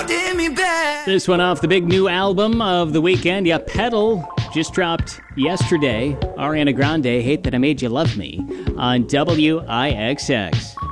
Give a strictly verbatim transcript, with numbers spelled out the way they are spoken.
This one off the big new album of the weekend. Yeah, Pedal just dropped yesterday. Ariana Grande, Hate That I Made You Love Me on W I X X.